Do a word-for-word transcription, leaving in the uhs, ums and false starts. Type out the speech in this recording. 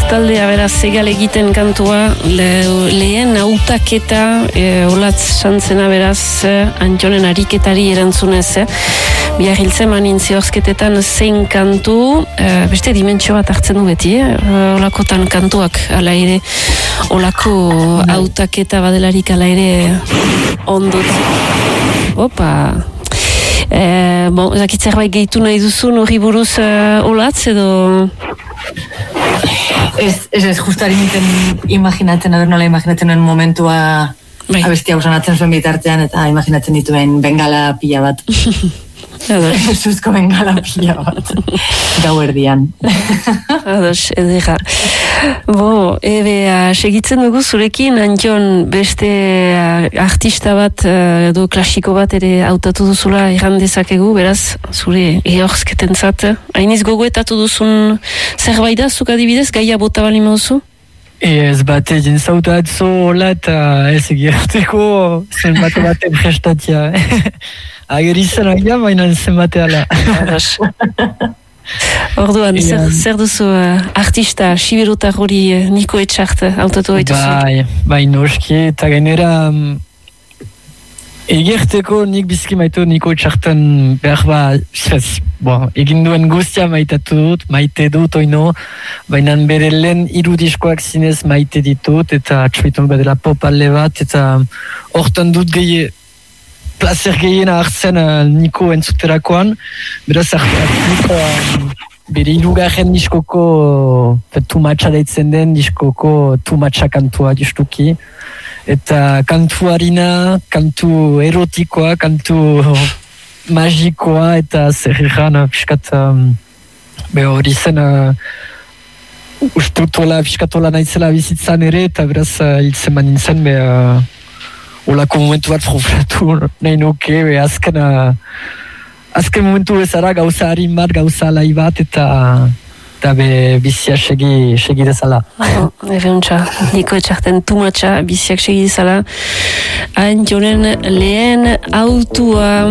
taldea beraz egal egiten kantua, le, lehen hautaketa e, olatz santzena beraz Antxonen ariketari erantzunez, eh? Bihar hiltzen manin ziorzketetan zein kantu, e, beste dimentsio bat hartzen du beti, eh? Olakotan kantuak ala ere, olako hautaketa badelarik ala ere ondot. Opa! Eh, bon, zakit zerbait gehitu nahi duzun hori buruz uh, olatz edo... Ez, ez, ez justari nintzen imaginatzen, aber nola imaginatzen nuen momentua bai. Abestia usanatzen zuen bitartean eta imaginatzen dituen bengala pila bat. Zuzko bengala pila bat. Gau erdian. Ados, edera. Bo, ebe, uh, segitzen dugu zurekin, Antxon beste uh, artista bat, uh, edo klasiko bat ere hautatu duzula erran dezakegu, beraz, zure ehorzketen zat. Hainiz gogoetatu duzun zerbait da, zuk adibidez, gaia bota bali mauzu? Ez bat egin zautatzo hola eta ez egirteko zenbate baten prestatia. Ager izan agia, baina zenbate ala. Ados. Orduan, zer, zer duzu uh, artista, siberutar hori uh, Niko Etxart hautatu baituzu? Bai, bai noski, eta gainera um, egerteko nik bizki maitu Niko Etxarten behar ba, ez, bon, egin duen guztia maitatu dut, maite dut oino, baina bere lehen irudiskoak zinez maite ditut, eta txuiton badela pop alde bat, eta hortan dut gehi placer gehiena hartzen uh, Niko entzuterakoan, beraz hartzen uh, bere irugarren diskoko uh, tumatxa deitzen den diskoko tumatxa kantua justuki, eta kantu harina, kantu erotikoa, kantu magikoa, eta zer egan uh, piskat um, be hori zen uh, ustutola, piskatola naizela bizitzan ere, eta beraz uh, hiltzen manin zen, be uh, olako momentu bat frustratu nahi nuke, be azken, uh, azken momentu bezala gauza harin bat, gauza alai bat, eta, eta be bizia segi, segi dezala. Oh, Ebeontxa, Niko Etxarten tumatxa biziak segi dezala. Antxonen lehen autua...